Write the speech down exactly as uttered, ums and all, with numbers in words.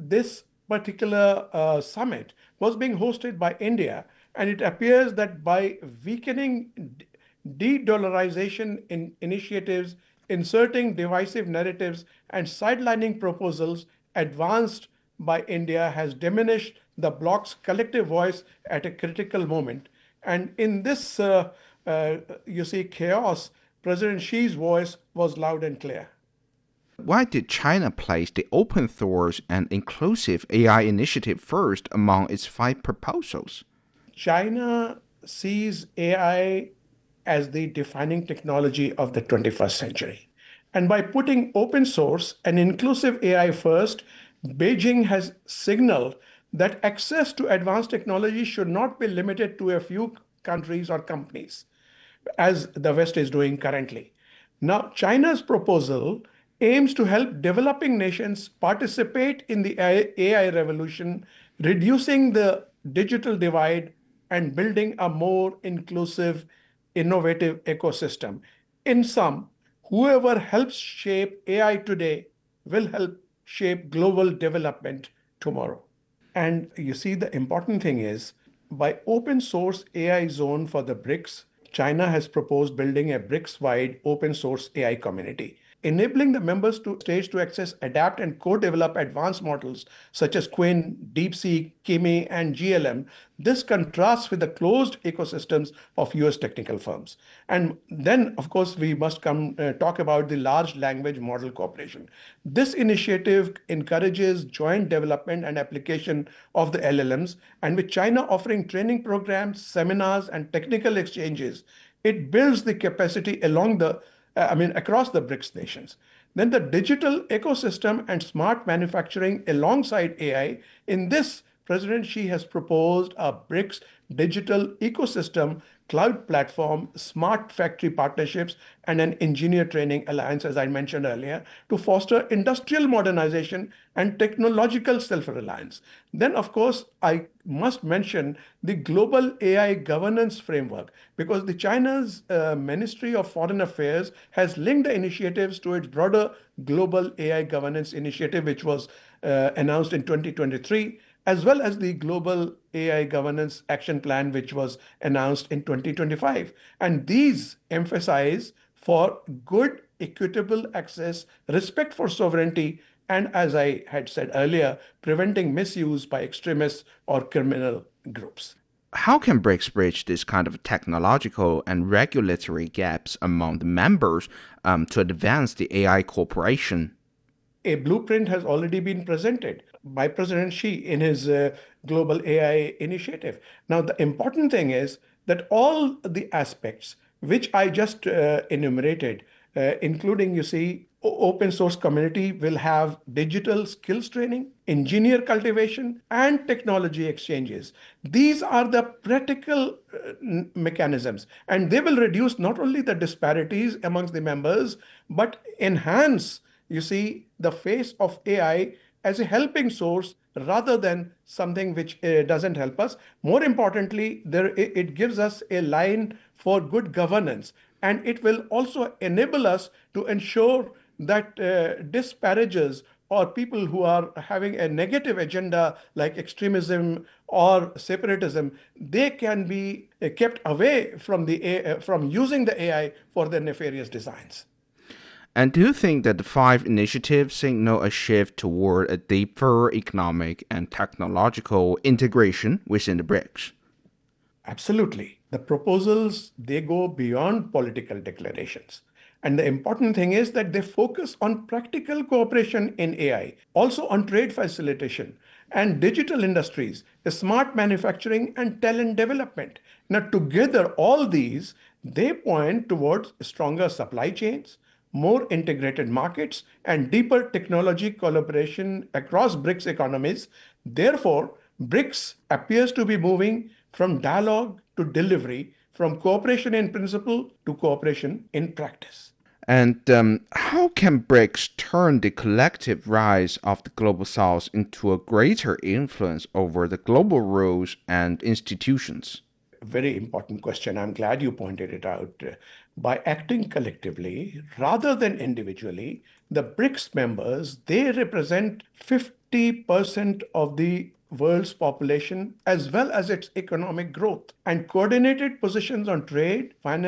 this particular uh, summit was being hosted by India, and it appears that by weakening de-dollarization in initiatives, inserting divisive narratives, and sidelining proposals advanced by India has diminished the bloc's collective voice at a critical moment. And in this, uh, uh, you see, chaos, President Xi's voice was loud and clear. Why did China place the open source and inclusive A I initiative first among its five proposals? China sees A I as the defining technology of the twenty-first century. And by putting open source and inclusive A I first, Beijing has signaled that access to advanced technology should not be limited to a few countries or companies, as the West is doing currently. Now, China's proposal aims to help developing nations participate in the A I revolution, reducing the digital divide and building a more inclusive, innovative ecosystem. In sum, whoever helps shape A I today will help shape global development tomorrow. And you see, the important thing is by open source A I zone for the BRICS, China has proposed building a BRICS-wide open source A I community, enabling the members to states to access, adapt, and co-develop advanced models such as Quinn, DeepSeek, Kimi, and G L M. This contrasts with the closed ecosystems of U S technical firms. And then, of course, we must come uh, talk about the large language model cooperation. This initiative encourages joint development and application of the L L Ms, and with China offering training programs, seminars, and technical exchanges, it builds the capacity along the I mean, across the BRICS nations. Then the digital ecosystem and smart manufacturing alongside A I. In this, President Xi has proposed a BRICS digital ecosystem, cloud platform, smart factory partnerships, and an engineer training alliance, as I mentioned earlier, to foster industrial modernization and technological self-reliance. Then, of course, I must mention the global A I governance framework, because the China's uh, Ministry of Foreign Affairs has linked the initiatives to its broader global A I governance initiative, which was uh, announced in twenty twenty-three, as well as the Global A I Governance Action Plan, which was announced in twenty twenty-five. And these emphasize for good, equitable access, respect for sovereignty, and as I had said earlier, preventing misuse by extremists or criminal groups. How can BRICS bridge this kind of technological and regulatory gaps among the members um, to advance the A I cooperation? A blueprint has already been presented by President Xi in his uh, Global A I initiative. Now, the important thing is that all the aspects which I just uh, enumerated, uh, including, you see, open source community will have digital skills training, engineer cultivation, and technology exchanges. These are the practical uh, mechanisms, and they will reduce not only the disparities amongst the members, but enhance, you see, the face of A I as a helping source rather than something which uh, doesn't help us. More importantly, there, it gives us a line for good governance, and it will also enable us to ensure that uh, disparages or people who are having a negative agenda like extremism or separatism, they can be uh, kept away from the uh, from using the A I for their nefarious designs. And do you think that the five initiatives signal a shift toward a deeper economic and technological integration within the BRICS? Absolutely. The proposals, they go beyond political declarations. And the important thing is that they focus on practical cooperation in A I, also on trade facilitation and digital industries, smart manufacturing and talent development. Now, together, all these, they point towards stronger supply chains, more integrated markets, and deeper technology collaboration across BRICS economies. Therefore, BRICS appears to be moving from dialogue to delivery, from cooperation in principle to cooperation in practice. And um, how can BRICS turn the collective rise of the Global South into a greater influence over the global rules and institutions? Very important question. I'm glad you pointed it out. By acting collectively rather than individually, the BRICS members, they represent fifty percent of the world's population as well as its economic growth. And coordinated positions on trade, finance,